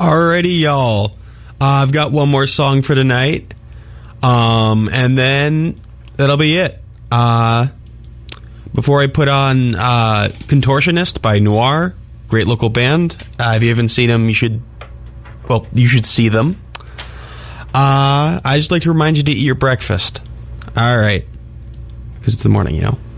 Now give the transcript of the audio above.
Alrighty, y'all. I've got one more song for tonight. And then that'll be it. Before I put on Contortionist by Noir, great local band. If you haven't seen them, you should see them. I just like to remind you to eat your breakfast. All right. Because it's the morning, you know.